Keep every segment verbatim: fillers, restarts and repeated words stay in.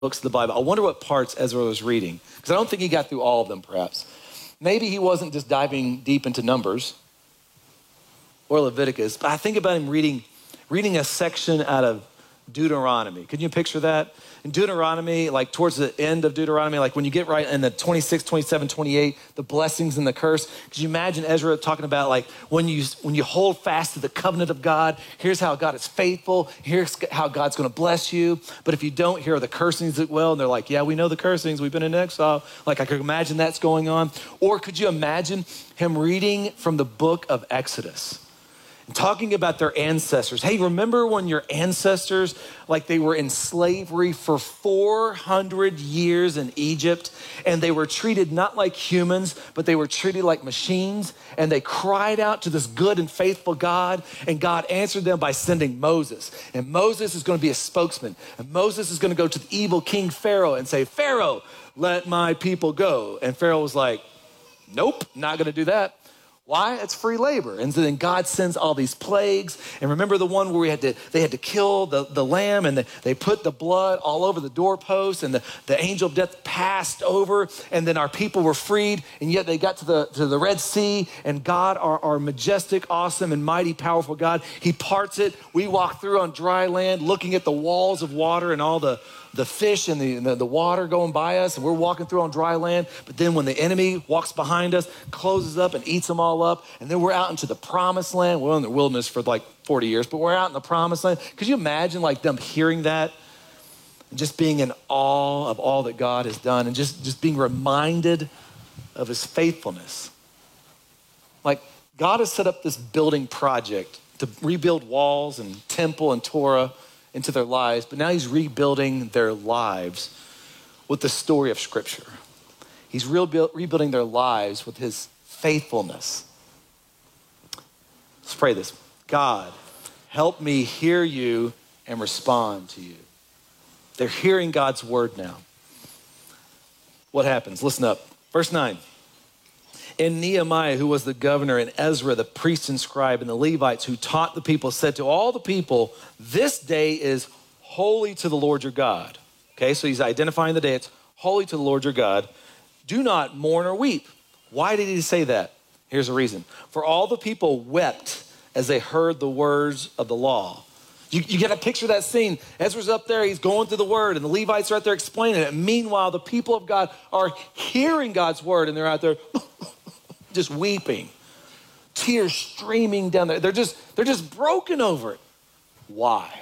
books of the Bible. I wonder what parts Ezra was reading, because I don't think he got through all of them, perhaps. Maybe he wasn't just diving deep into Numbers or Leviticus, but I think about him reading, reading a section out of Deuteronomy. Can you picture that? In Deuteronomy, like towards the end of Deuteronomy, like when you get right in the twenty-six, twenty-seven, twenty-eight, the blessings and the curse. Could you imagine Ezra talking about like when you when you hold fast to the covenant of God, here's how God is faithful, here's how God's gonna bless you. But if you don't, here are the cursings as well. And they're like, yeah, we know the cursings, we've been in exile. Like I could imagine that's going on. Or could you imagine him reading from the book of Exodus? Talking about their ancestors. Hey, remember when your ancestors, like they were in slavery for four hundred years in Egypt, and they were treated not like humans, but they were treated like machines, and they cried out to this good and faithful God, and God answered them by sending Moses. And Moses is going to be a spokesman, and Moses is going to go to the evil King Pharaoh and say, Pharaoh, let my people go. And Pharaoh was like, nope, not going to do that. Why? It's free labor. And so then God sends all these plagues. And remember the one where we had to, they had to kill the, the lamb, and the, they put the blood all over the doorpost, and the, the angel of death passed over, and then our people were freed. And yet they got to the, to the Red Sea, and God, our, our majestic, awesome, and mighty, powerful God, he parts it. We walk through on dry land, looking at the walls of water and all the the fish and the, the, the water going by us, and we're walking through on dry land. But then when the enemy walks behind us, closes up and eats them all up, and then we're out into the promised land. We're in the wilderness for like forty years, but we're out in the promised land. Could you imagine like them hearing that and just being in awe of all that God has done, and just, just being reminded of his faithfulness? Like God has set up this building project to rebuild walls and temple and Torah into their lives, but now he's rebuilding their lives with the story of Scripture. He's rebuild, rebuilding their lives with his faithfulness. Let's pray this. God, help me hear you and respond to you. They're hearing God's word now. What happens? Listen up. Verse nine. And Nehemiah, who was the governor, and Ezra, the priest and scribe, and the Levites who taught the people, said to all the people, this day is holy to the Lord your God. Okay, so he's identifying the day. It's holy to the Lord your God. Do not mourn or weep. Why did he say that? Here's the reason. For all the people wept as they heard the words of the law. You, you get to picture that scene. Ezra's up there, he's going through the word, and the Levites are out there explaining it. Meanwhile, the people of God are hearing God's word, and they're out there just weeping, tears streaming down there. They're just, they're just broken over it. Why?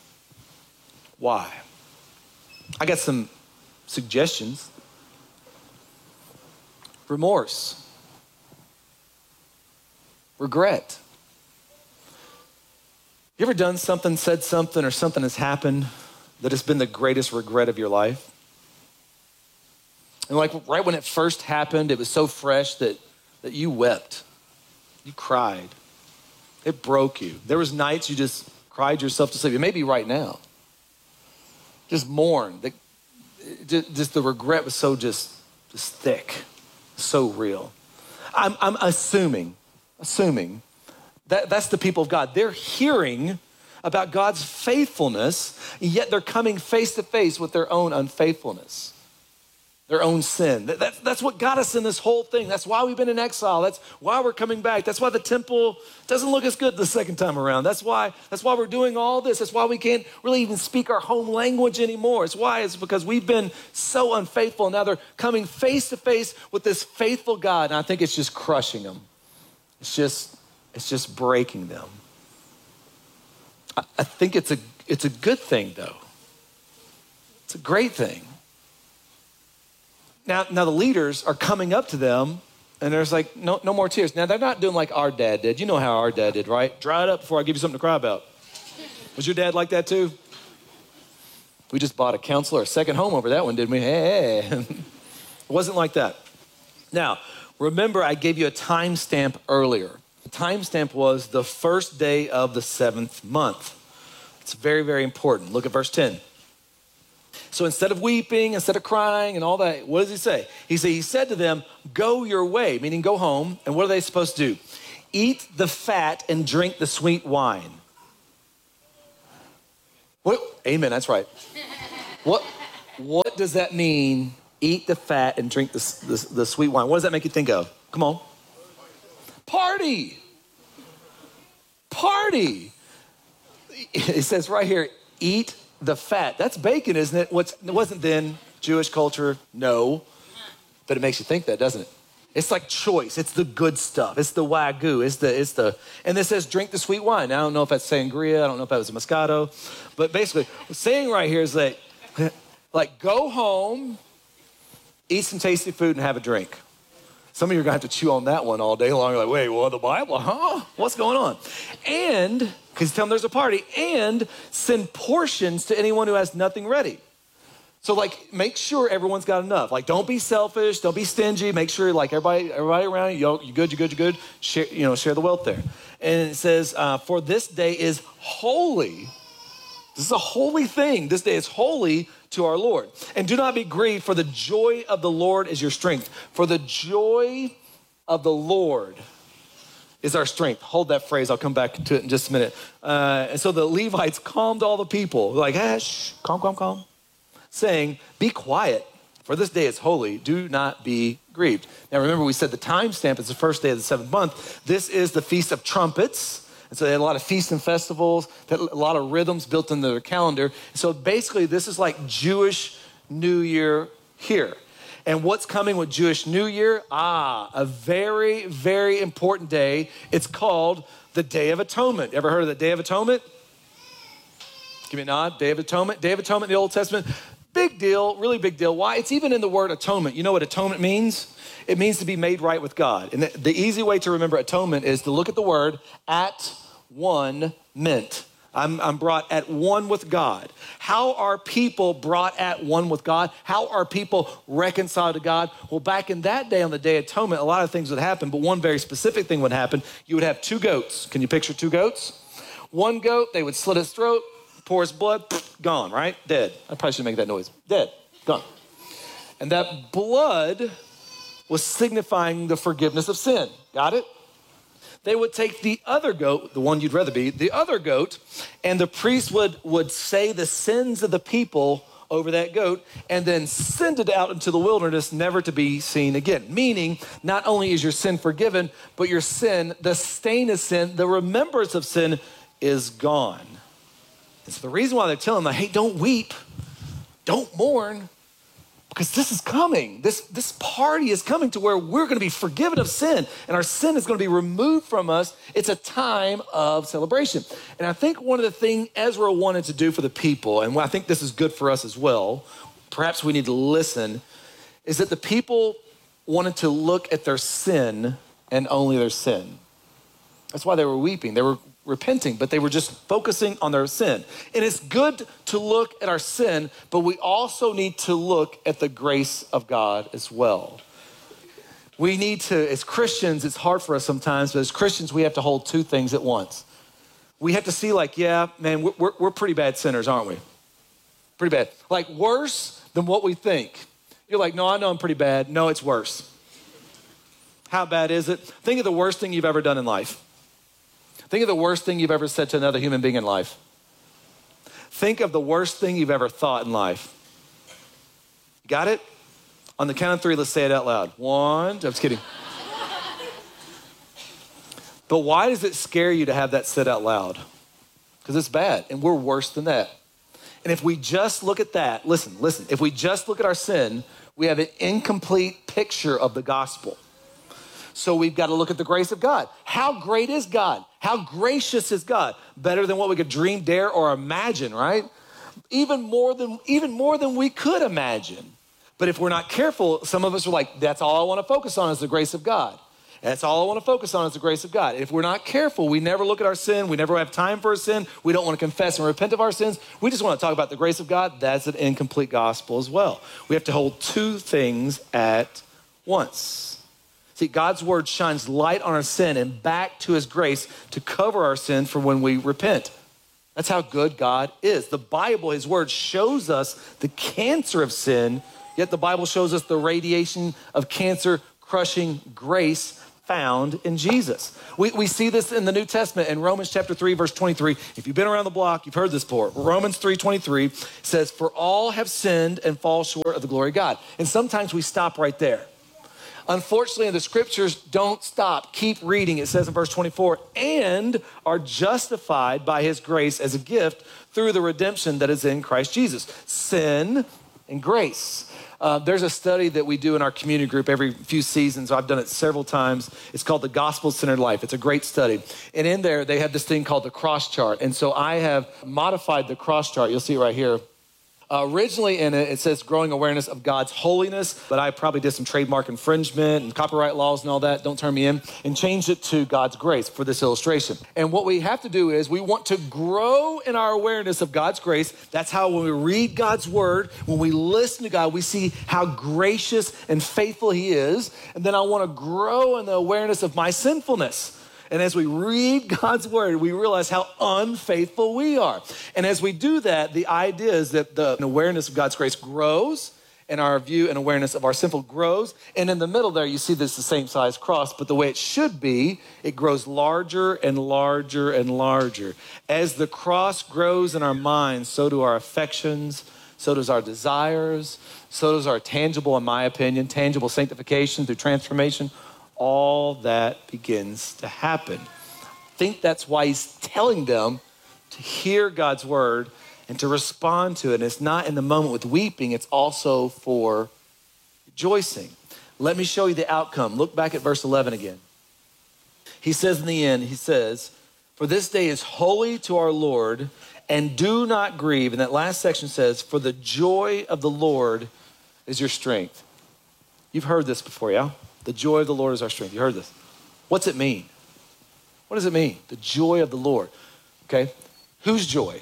Why? I got some suggestions. Remorse. Regret. You ever done something, said something, or something has happened that has been the greatest regret of your life? And like right when it first happened, it was so fresh that that you wept, you cried. It broke you. There was nights you just cried yourself to sleep. It may be right now. Just mourn. Just the regret was so just, just thick, so real. I'm, I'm assuming, assuming that that's the people of God. They're hearing about God's faithfulness, yet they're coming face to face with their own unfaithfulness. Their own sin. That, that, that's what got us in this whole thing. That's why we've been in exile. That's why we're coming back. That's why the temple doesn't look as good the second time around. That's why, that's why we're doing all this. That's why we can't really even speak our home language anymore. It's why, it's because we've been so unfaithful. Now they're coming face to face with this faithful God, and I think it's just crushing them. It's just, it's just breaking them. I, I think it's a, it's a good thing though. It's a great thing. Now, now the leaders are coming up to them, and there's like, no, no more tears. Now, they're not doing like our dad did. You know how our dad did, right? Dry it up before I give you something to cry about. Was your dad like that too? We just bought a counselor, a second home over that one, didn't we? Hey. It wasn't like that. Now, remember I gave you a timestamp earlier. The timestamp was the first day of the seventh month. It's very, very important. Look at verse ten. So instead of weeping, instead of crying and all that, what does he say? He said, he said to them, go your way, meaning go home. And what are they supposed to do? Eat the fat and drink the sweet wine. What? Amen, that's right. What? What? what does that mean? Eat the fat and drink the, the, the sweet wine. What does that make you think of? Come on. Party. Party. It says right here, eat the fat. That's bacon, isn't it? What's, it wasn't then Jewish culture. No. But it makes you think that, doesn't it? It's like choice. It's the good stuff. It's the wagyu. It's the, it's the, and this says drink the sweet wine. Now, I don't know if that's sangria. I don't know if that was a Moscato. But basically, what's saying right here is that, like, go home, eat some tasty food, and have a drink. Some of you are going to have to chew on that one all day long. You're like, wait, well, the Bible, huh? What's going on? And, because tell them there's a party, and send portions to anyone who has nothing ready. So, like, make sure everyone's got enough. Like, don't be selfish. Don't be stingy. Make sure, like, everybody everybody around you, you're good, you're good, you're good. Share, you know, share the wealth there. And it says, uh, for this day is holy. This is a holy thing. This day is holy to our Lord. And do not be grieved, for the joy of the Lord is your strength. For the joy of the Lord is our strength. Hold that phrase. I'll come back to it in just a minute. Uh, and so the Levites calmed all the people. Like, ah, shh, calm, calm, calm. Saying, be quiet, for this day is holy. Do not be grieved. Now, remember, we said the timestamp is the first day of the seventh month. This is the Feast of Trumpets. And so they had a lot of feasts and festivals, a lot of rhythms built into their calendar. So basically, this is like Jewish New Year here. And what's coming with Jewish New Year? Ah, a very, very important day. It's called the Day of Atonement. Ever heard of the Day of Atonement? Give me a nod. Day of Atonement. Day of Atonement in the Old Testament. Big deal, really big deal. Why? It's even in the word atonement. You know what atonement means? It means to be made right with God. And the, the easy way to remember atonement is to look at the word at one meant. I'm, I'm brought at one with God. How are people brought at one with God? How are people reconciled to God? Well, back in that day on the Day of Atonement, a lot of things would happen, but one very specific thing would happen. You would have two goats. Can you picture two goats? One goat, they would slit his throat, pour his blood, gone, right? Dead. I probably shouldn't make that noise. Dead, gone. And that blood was signifying the forgiveness of sin. Got it? They would take the other goat, the one you'd rather be, the other goat, and the priest would, would say the sins of the people over that goat and then send it out into the wilderness, never to be seen again. Meaning, not only is your sin forgiven, but your sin, the stain of sin, the remembrance of sin is gone. It's the reason why they're telling them, hey, don't weep, don't mourn, because this is coming. This, this party is coming to where we're going to be forgiven of sin, and our sin is going to be removed from us. It's a time of celebration. And I think one of the things Ezra wanted to do for the people, and I think this is good for us as well, perhaps we need to listen, is that the people wanted to look at their sin and only their sin. That's why they were weeping. They were repenting, but they were just focusing on their sin. And it's good to look at our sin, but we also need to look at the grace of God as well. We need to, as Christians, it's hard for us sometimes, but as Christians, we have to hold two things at once. We have to see like, yeah, man, we're, we're, we're pretty bad sinners, aren't we? Pretty bad. Like worse than what we think. You're like, no, I know I'm pretty bad. No, it's worse. How bad is it? Think of the worst thing you've ever done in life. Think of the worst thing you've ever said to another human being in life. Think of the worst thing you've ever thought in life. Got it? On the count of three, let's say it out loud. One, I'm just kidding. But why does it scare you to have that said out loud? Because it's bad, and we're worse than that. And if we just look at that, listen, listen, if we just look at our sin, we have an incomplete picture of the gospel. So we've got to look at the grace of God. How great is God? How gracious is God? Better than what we could dream, dare, or imagine, right? Even more than, even more than we could imagine. But if we're not careful, some of us are like, that's all I want to focus on is the grace of God. That's all I want to focus on is the grace of God. If we're not careful, we never look at our sin. We never have time for our sin. We don't want to confess and repent of our sins. We just want to talk about the grace of God. That's an incomplete gospel as well. We have to hold two things at once. See, God's word shines light on our sin and back to his grace to cover our sin for when we repent. That's how good God is. The Bible, his word, shows us the cancer of sin, yet the Bible shows us the radiation of cancer-crushing grace found in Jesus. We, we see this in the New Testament in Romans chapter three, verse twenty-three. If you've been around the block, you've heard this before. Romans three twenty-three says, for all have sinned and fall short of the glory of God. And sometimes we stop right there. Unfortunately, the scriptures don't stop. Keep reading. It says in verse twenty-four, and are justified by his grace as a gift through the redemption that is in Christ Jesus. Sin and grace. Uh, there's a study that we do in our community group every few seasons. I've done it several times. It's called the Gospel-Centered Life. It's a great study. And in there, they have this thing called the cross chart. And so I have modified the cross chart. You'll see it right here. Uh, originally in it, it says growing awareness of God's holiness, but I probably did some trademark infringement and copyright laws and all that. Don't turn me in. And changed it to God's grace for this illustration. And what we have to do is we want to grow in our awareness of God's grace. That's how when we read God's word, when we listen to God, we see how gracious and faithful he is. And then I want to grow in the awareness of my sinfulness. And as we read God's word, we realize how unfaithful we are. And as we do that, the idea is that the awareness of God's grace grows and our view and awareness of our sinful grows. And in the middle there, you see this the same size cross, but the way it should be, it grows larger and larger and larger. As the cross grows in our minds, so do our affections, so does our desires, so does our tangible, in my opinion, tangible sanctification through transformation. All that begins to happen. I think that's why he's telling them to hear God's word and to respond to it. And it's not in the moment with weeping, it's also for rejoicing. Let me show you the outcome. Look back at verse eleven again. He says in the end, he says, for this day is holy to our Lord, and do not grieve. And that last section says, for the joy of the Lord is your strength. You've heard this before, yeah? The joy of the Lord is our strength. You heard this. What's it mean? What does it mean? The joy of the Lord. Okay. Whose joy?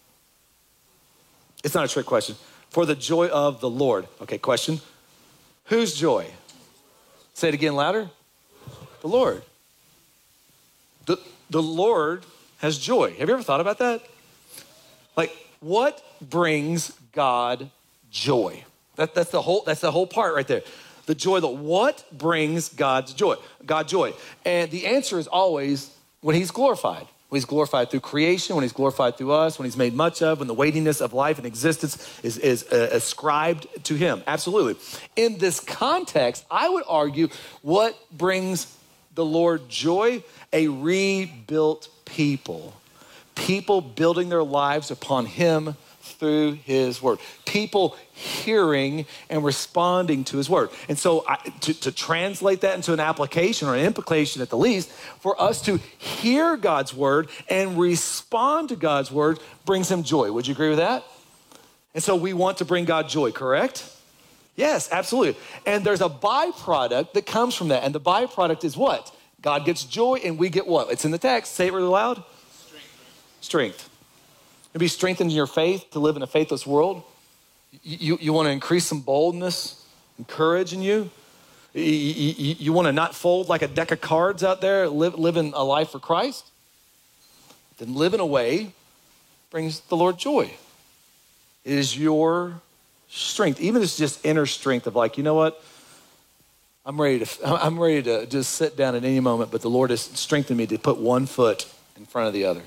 It's not a trick question. For the joy of the Lord. Okay, question. Whose joy? Say it again louder. The Lord. The, the Lord has joy. Have you ever thought about that? Like, what brings God joy? That, that's the whole, that's the whole part right there. The joy, the what brings God's joy, God joy? And the answer is always when he's glorified. When he's glorified through creation, when he's glorified through us, when he's made much of, when the weightiness of life and existence is, is uh, ascribed to him. Absolutely. In this context, I would argue what brings the Lord joy? A rebuilt people. People building their lives upon him through his word. People hearing and responding to his word. And so I, to, to translate that into an application or an implication at the least, for us to hear God's word and respond to God's word brings him joy. Would you agree with that? And so we want to bring God joy, correct? Yes, absolutely. And there's a byproduct that comes from that. And the byproduct is what? God gets joy and we get what? It's in the text. Say it really loud. Strength. Strength. Maybe strengthen your faith to live in a faithless world. You, you, you want to increase some boldness and courage in you. You, you, you want to not fold like a deck of cards out there, live, living a life for Christ. Then live in a way brings the Lord joy. It is your strength. Even if it's just inner strength of like, you know what? I'm ready to, I'm ready to just sit down at any moment, but the Lord has strengthened me to put one foot in front of the other.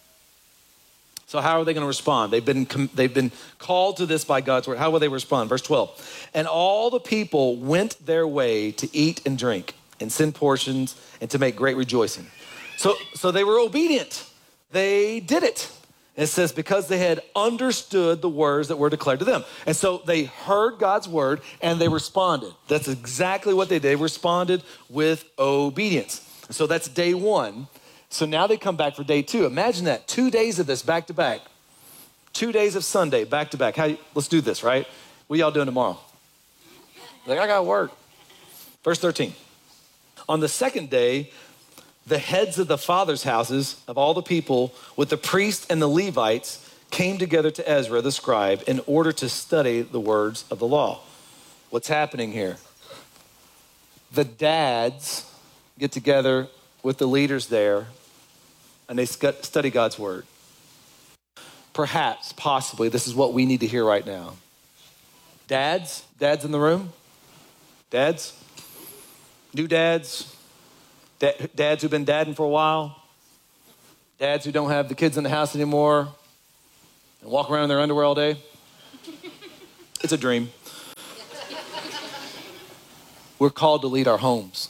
So how are they going to respond? They've been, they've been called to this by God's word. How will they respond? Verse twelve. And all the people went their way to eat and drink and send portions and to make great rejoicing. So, so they were obedient. They did it. And it says because they had understood the words that were declared to them. And so they heard God's word and they responded. That's exactly what they did. They responded with obedience. So that's day one. So now they come back for day two. Imagine that, two days of this back to back. Two days of Sunday back to back. How? Let's do this, right? What y'all doing tomorrow? Like, I got work. Verse thirteen. On the second day, the heads of the fathers' houses of all the people with the priests and the Levites came together to Ezra, the scribe, in order to study the words of the law. What's happening here? The dads get together with the leaders there and they study God's word. Perhaps, possibly, this is what we need to hear right now. Dads, dads in the room? Dads? New dads? Dads who've been dadding for a while. Dads who don't have the kids in the house anymore and walk around in their underwear all day. It's a dream. We're called to lead our homes.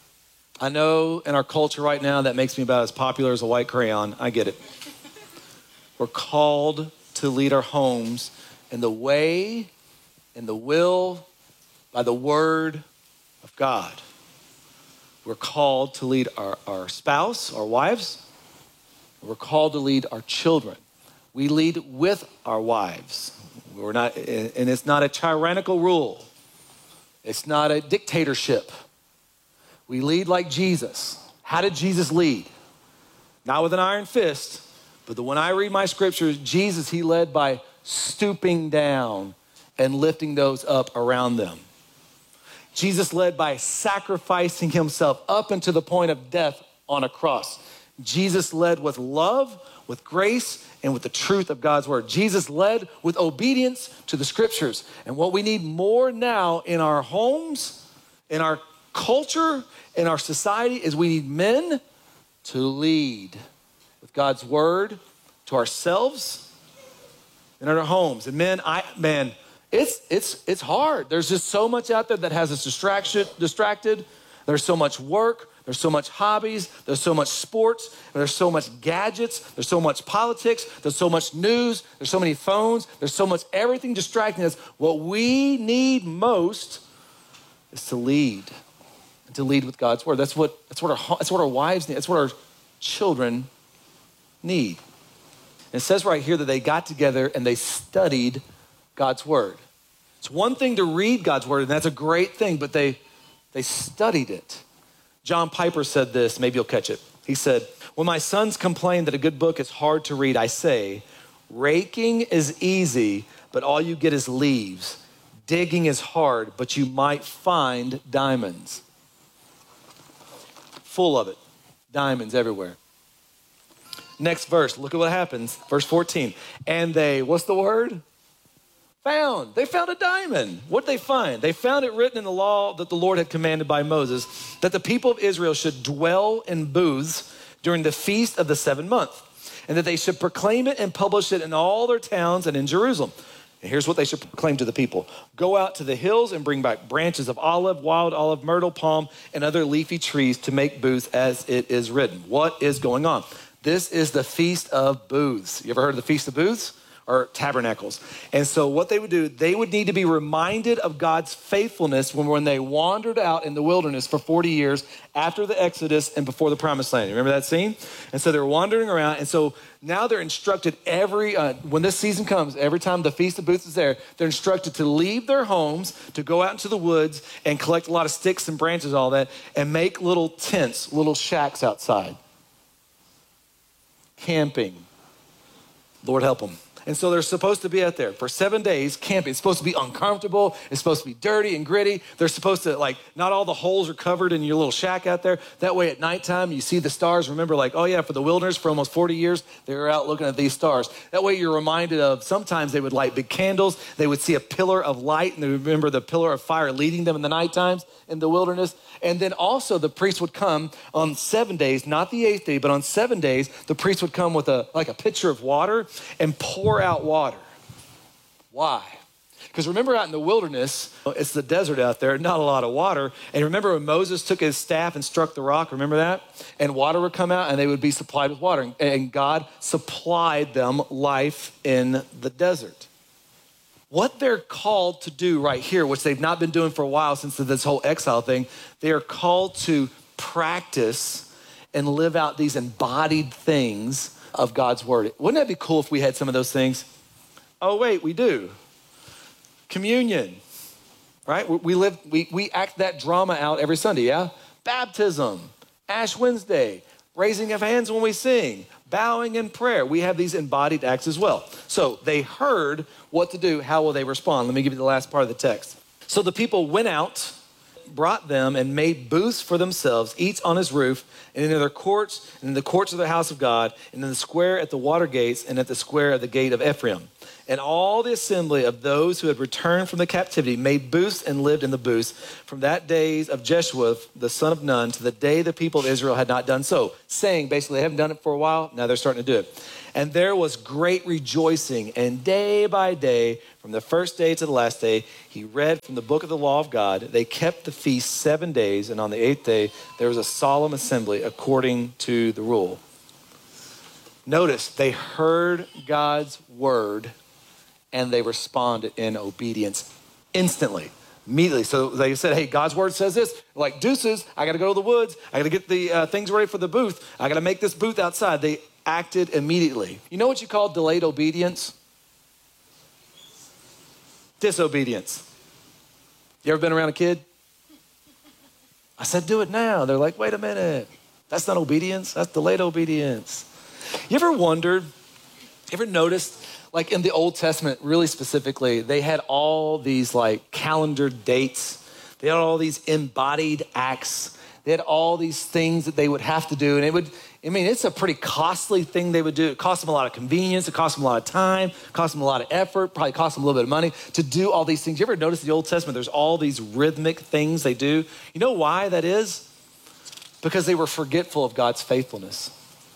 I know in our culture right now that makes me about as popular as a white crayon. I get it. We're called to lead our homes in the way, in the will, by the word of God. We're called to lead our, our spouse, our wives. We're called to lead our children. We lead with our wives. We're not, and it's not a tyrannical rule. It's not a dictatorship. We lead like Jesus. How did Jesus lead? Not with an iron fist, but the, when I read my scriptures, Jesus, he led by stooping down and lifting those up around them. Jesus led by sacrificing himself up into the point of death on a cross. Jesus led with love, with grace, and with the truth of God's word. Jesus led with obedience to the scriptures. And what we need more now in our homes, in our culture, in our society, is we need men to lead with God's word to ourselves and in our homes. And men, I man, it's it's it's hard. There's just so much out there that has us distraction, distracted. There's so much work. There's so much hobbies. There's so much sports. There's so much gadgets. There's so much politics. There's so much news. There's so many phones. There's so much everything distracting us. What we need most is to lead, and to lead with God's word. That's what that's what our that's what our wives need. That's what our children need. And it says right here that they got together and they studied God's word. It's one thing to read God's word, and that's a great thing, but they they studied it. John Piper said this, maybe you'll catch it. He said, when my sons complain that a good book is hard to read, I say, raking is easy, but all you get is leaves. Digging is hard, but you might find diamonds. Full of it, diamonds everywhere. Next verse, look at what happens. Verse fourteen, and they, what's the word? Found. They found a diamond. What did they find? They found it written in the law that the Lord had commanded by Moses, that the people of Israel should dwell in booths during the feast of the seventh month, and that they should proclaim it and publish it in all their towns and in Jerusalem. And here's what they should proclaim to the people. Go out to the hills and bring back branches of olive, wild olive, myrtle, palm, and other leafy trees to make booths as it is written. What is going on? This is the Feast of Booths. You ever heard of the Feast of Booths? Or tabernacles. And so what they would do, they would need to be reminded of God's faithfulness when, when they wandered out in the wilderness for forty years after the Exodus and before the Promised Land. You remember that scene? And so they're wandering around. And so now they're instructed every, uh, when this season comes, every time the Feast of Booths is there, they're instructed to leave their homes, to go out into the woods and collect a lot of sticks and branches, all that, and make little tents, little shacks outside. Camping. Lord help them. And so they're supposed to be out there for seven days camping. It's supposed to be uncomfortable. It's supposed to be dirty and gritty. They're supposed to, like, not all the holes are covered in your little shack out there. That way at nighttime, you see the stars. Remember, like, oh yeah, for the wilderness for almost forty years, they were out looking at these stars. That way you're reminded of, sometimes they would light big candles. They would see a pillar of light, and they would remember the pillar of fire leading them in the night times in the wilderness. And then also the priest would come on seven days, not the eighth day, but on seven days, the priest would come with a like a pitcher of water and pour out water. Why? Because remember out in the wilderness, it's the desert out there, not a lot of water. And remember when Moses took his staff and struck the rock, remember that? And water would come out and they would be supplied with water. And God supplied them life in the desert. What they're called to do right here, which they've not been doing for a while since this whole exile thing, they are called to practice and live out these embodied things of God's word. Wouldn't that be cool if we had some of those things? Oh, wait, we do. Communion, right? We live, we, we act that drama out every Sunday, yeah? Baptism, Ash Wednesday, raising of hands when we sing, bowing in prayer. We have these embodied acts as well. So they heard what to do. How will they respond? Let me give you the last part of the text. So the people went out, brought them, and made booths for themselves, each on his roof, and in their courts, and in the courts of the house of God, and in the square at the water gates, and at the square of the gate of Ephraim. And all the assembly of those who had returned from the captivity made booths and lived in the booths from that days of Jeshua, the son of Nun, to the day the people of Israel had not done so. Saying, basically, they haven't done it for a while. Now they're starting to do it. And there was great rejoicing. And day by day, from the first day to the last day, he read from the book of the law of God. They kept the feast seven days. And on the eighth day, there was a solemn assembly according to the rule. Notice, they heard God's word and they responded in obedience instantly, immediately. So they said, hey, God's word says this. Like, deuces, I got to go to the woods. I got to get the uh, things ready for the booth. I got to make this booth outside. They acted immediately. You know what you call delayed obedience? Disobedience. You ever been around a kid? I said, do it now. They're like, wait a minute. That's not obedience. That's delayed obedience. You ever wondered, you ever noticed, like in the Old Testament, really specifically, they had all these like calendar dates. They had all these embodied acts. They had all these things that they would have to do. And it would, I mean, it's a pretty costly thing they would do. It cost them a lot of convenience. It cost them a lot of time. It cost them a lot of effort. Probably cost them a little bit of money to do all these things. You ever notice in the Old Testament, there's all these rhythmic things they do? You know why that is? Because they were forgetful of God's faithfulness.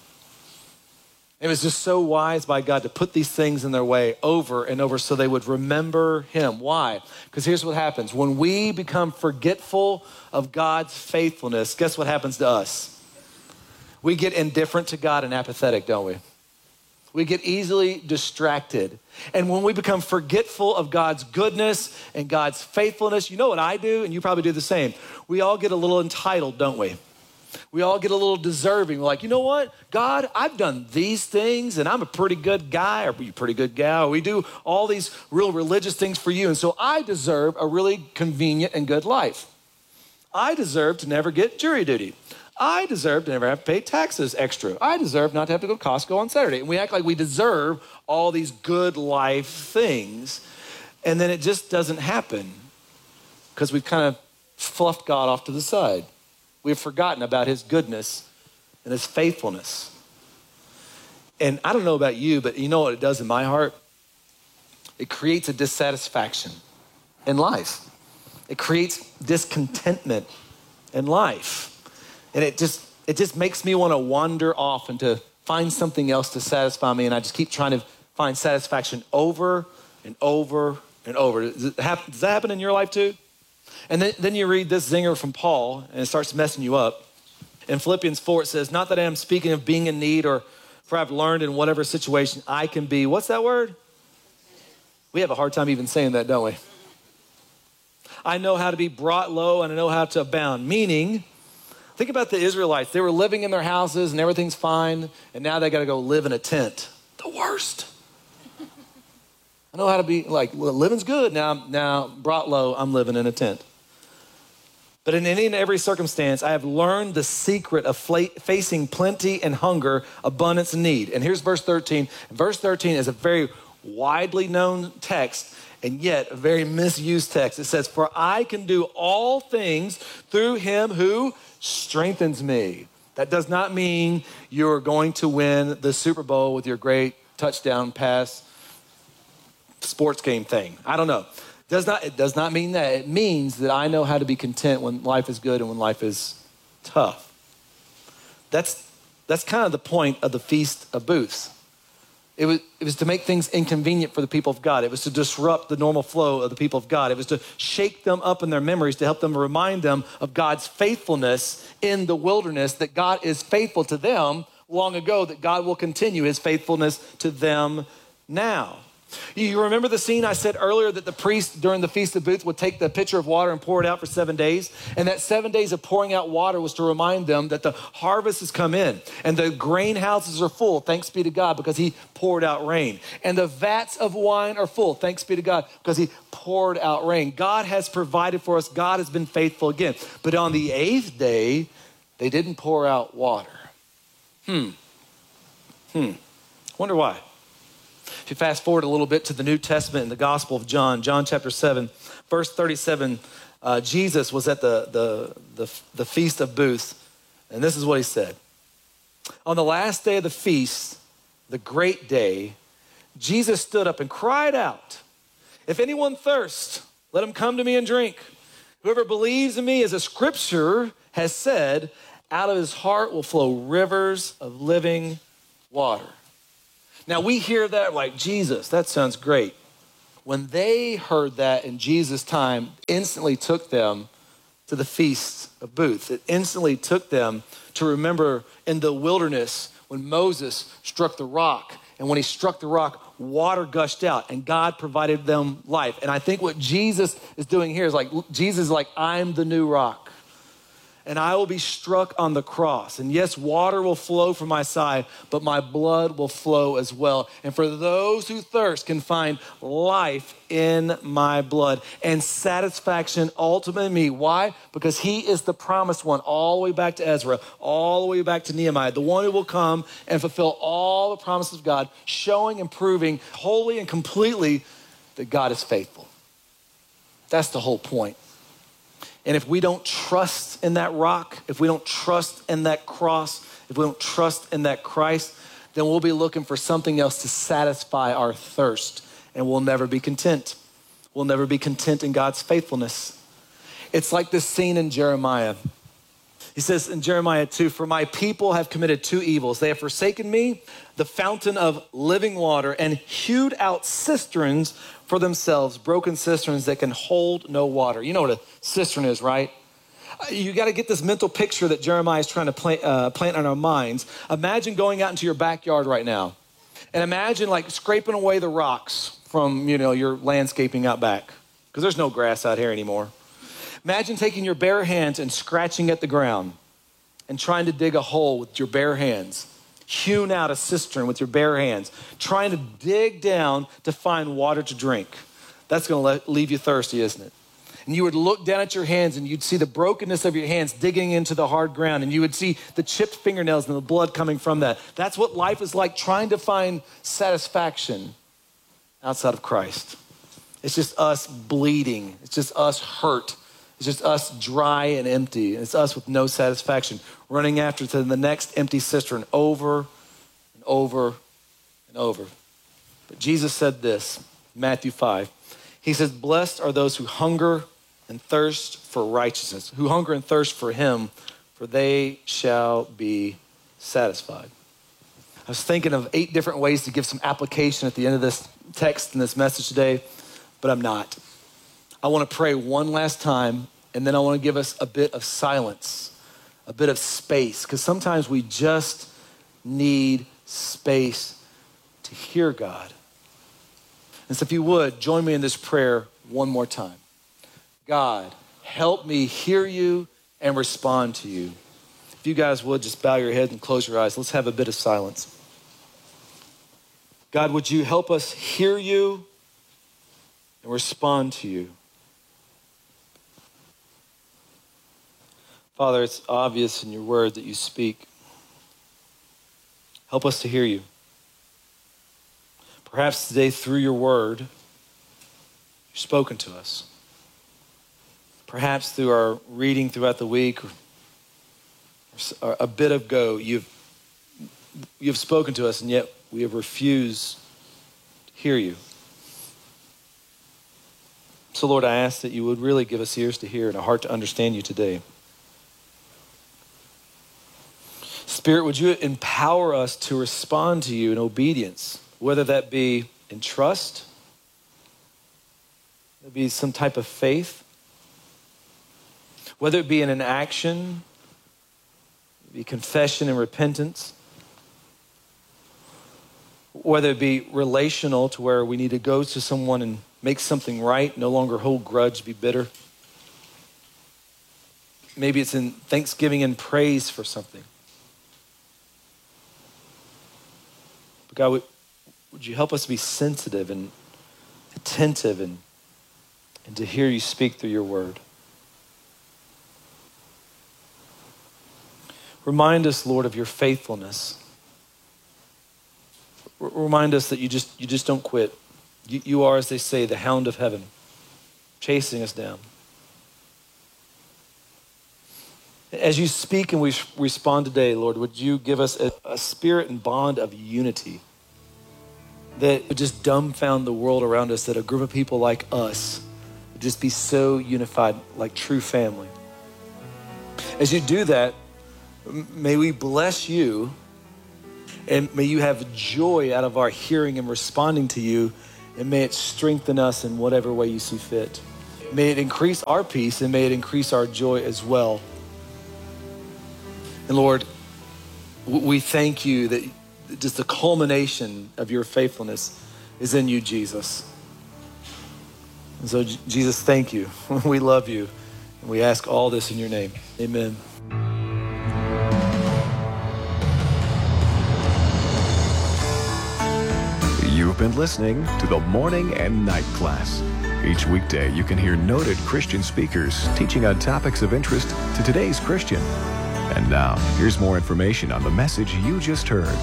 It was just so wise by God to put these things in their way over and over so they would remember him. Why? Because here's what happens. When we become forgetful of God's faithfulness, guess what happens to us? We get indifferent to God and apathetic, don't we? We get easily distracted. And when we become forgetful of God's goodness and God's faithfulness, you know what I do, and you probably do the same. We all get a little entitled, don't we? We all get a little deserving. We're like, you know what? God, I've done these things and I'm a pretty good guy or you pretty good gal. We do all these real religious things for you. And so I deserve a really convenient and good life. I deserve to never get jury duty. I deserve to never have to pay taxes extra. I deserve not to have to go to Costco on Saturday. And we act like we deserve all these good life things. And then it just doesn't happen because we've kind of fluffed God off to the side. We've forgotten about his goodness and his faithfulness. And I don't know about you, but you know what it does in my heart? It creates a dissatisfaction in life. It creates discontentment in life. And it just it just makes me want to wander off and to find something else to satisfy me. And I just keep trying to find satisfaction over and over and over. Does, it happen, does that happen in your life too? And then, then you read this zinger from Paul, and it starts messing you up. In Philippians four, it says, not that I am speaking of being in need or for I've learned in whatever situation I can be. What's that word? We have a hard time even saying that, don't we? I know how to be brought low and I know how to abound. Meaning, think about the Israelites. They were living in their houses and everything's fine, and now they got to go live in a tent. The worst. I know how to be like, well, living's good. Now, now brought low, I'm living in a tent. But in any and every circumstance, I have learned the secret of fla- facing plenty and hunger, abundance and need. And here's verse thirteen. Verse thirteen is a very widely known text and yet a very misused text. It says, for I can do all things through him who strengthens me. That does not mean you're going to win the Super Bowl with your great touchdown pass sports game thing. I don't know. Does not, it does not mean that. It means that I know how to be content when life is good and when life is tough. That's, that's kind of the point of the Feast of Booths. It was, it was to make things inconvenient for the people of God. It was to disrupt the normal flow of the people of God. It was to shake them up in their memories, to help them remind them of God's faithfulness in the wilderness, that God is faithful to them long ago, that God will continue his faithfulness to them now. You remember the scene I said earlier that the priest during the Feast of Booths would take the pitcher of water and pour it out for seven days? And that seven days of pouring out water was to remind them that the harvest has come in and the grain houses are full, thanks be to God, because he poured out rain. And the vats of wine are full, thanks be to God, because he poured out rain. God has provided for us. God has been faithful again. But on the eighth day, they didn't pour out water. Hmm. Hmm. Wonder why. If you fast forward a little bit to the New Testament in the Gospel of John, John chapter seven, verse thirty-seven, uh, Jesus was at the, the, the, the Feast of Booths, and this is what he said. On the last day of the feast, the great day, Jesus stood up and cried out, if anyone thirsts, let him come to me and drink. Whoever believes in me, as the scripture has said, out of his heart will flow rivers of living water. Now we hear that like, Jesus, that sounds great. When they heard that in Jesus' time, instantly took them to the Feast of Booths. It instantly took them to remember in the wilderness when Moses struck the rock. And when he struck the rock, water gushed out and God provided them life. And I think what Jesus is doing here is like, Jesus is like, I'm the new rock. And I will be struck on the cross. And yes, water will flow from my side, but my blood will flow as well. And for those who thirst can find life in my blood and satisfaction ultimately in me. Why? Because he is the promised one all the way back to Ezra, all the way back to Nehemiah, the one who will come and fulfill all the promises of God, showing and proving wholly and completely that God is faithful. That's the whole point. And if we don't trust in that rock, if we don't trust in that cross, if we don't trust in that Christ, then we'll be looking for something else to satisfy our thirst, and we'll never be content. We'll never be content in God's faithfulness. It's like this scene in Jeremiah. He says in Jeremiah two, for my people have committed two evils. They have forsaken me, the fountain of living water, and hewed out cisterns for themselves, broken cisterns that can hold no water. You know what a cistern is, right? You got to get this mental picture that Jeremiah is trying to plant, uh, plant in our minds. Imagine going out into your backyard right now, and imagine like scraping away the rocks from, you know, your landscaping out back, because there's no grass out here anymore. Imagine taking your bare hands and scratching at the ground and trying to dig a hole with your bare hands, hewn out a cistern with your bare hands, trying to dig down to find water to drink. That's going to leave you thirsty, isn't it? And you would look down at your hands and you'd see the brokenness of your hands digging into the hard ground, and you would see the chipped fingernails and the blood coming from that. That's what life is like, trying to find satisfaction outside of Christ. It's just us bleeding. It's just us hurt. It's just us dry and empty. It's us with no satisfaction, running after to the next empty cistern over and over and over. But Jesus said this, Matthew five. He says, blessed are those who hunger and thirst for righteousness, who hunger and thirst for him, for they shall be satisfied. I was thinking of eight different ways to give some application at the end of this text and this message today, but I'm not. I want to pray one last time, and then I want to give us a bit of silence, a bit of space, because sometimes we just need space to hear God. And so if you would, join me in this prayer one more time. God, help me hear you and respond to you. If you guys would, just bow your head and close your eyes. Let's have a bit of silence. God, would you help us hear you and respond to you? Father, it's obvious in your word that you speak. Help us to hear you. Perhaps today through your word, you've spoken to us. Perhaps through our reading throughout the week, or a bit ago, you've, you've spoken to us, and yet we have refused to hear you. So Lord, I ask that you would really give us ears to hear and a heart to understand you today. Spirit, would you empower us to respond to you in obedience, whether that be in trust, that be some type of faith, whether it be in an action, be confession and repentance, whether it be relational to where we need to go to someone and make something right, no longer hold grudge, be bitter. Maybe it's in thanksgiving and praise for something. But God, would, would you help us be sensitive and attentive and, and to hear you speak through your word? Remind us, Lord, of your faithfulness. R- remind us that you just you just don't quit. You, you are, as they say, the hound of heaven, chasing us down. As you speak and we respond today, Lord, would you give us a, a spirit and bond of unity? that would just dumbfound the world around us, that a group of people like us would just be so unified, like true family. As you do that, may we bless you, and may you have joy out of our hearing and responding to you, and may it strengthen us in whatever way you see fit. May it increase our peace, and may it increase our joy as well. And Lord, we thank you that just the culmination of your faithfulness is in you, Jesus. And so, Jesus, thank you. We love you. And we ask all this in your name. Amen. You've been listening to the Morning and Night Class. Each weekday, you can hear noted Christian speakers teaching on topics of interest to today's Christian. And now, here's more information on the message you just heard.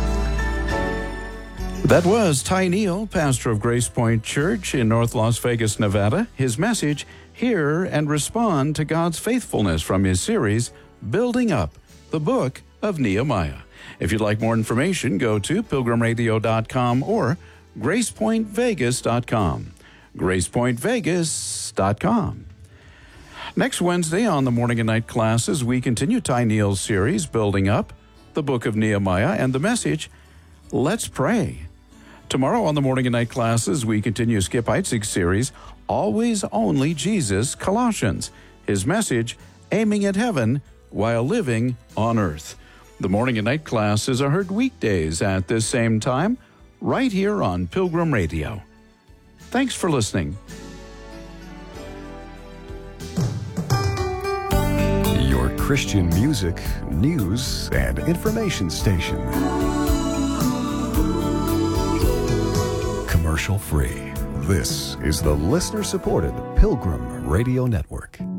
That was Ty Neal, pastor of Grace Point Church in North Las Vegas, Nevada. His message, Hear and Respond to God's Faithfulness, from his series, Building Up, the Book of Nehemiah. If you'd like more information, go to pilgrim radio dot com or grace point vegas dot com. grace point vegas dot com. Next Wednesday on the Morning and Night Classes, we continue Ty Neal's series, Building Up, the Book of Nehemiah, and the message, Let's Pray. Tomorrow on the Morning and Night Classes, we continue Skip Heitzig's series, Always Only Jesus, Colossians. His message, Aiming at Heaven While Living on Earth. The Morning and Night Classes are heard weekdays at this same time, right here on Pilgrim Radio. Thanks for listening. Your Christian music, news, and information station. Commercial free. This is the listener-supported Pilgrim Radio Network.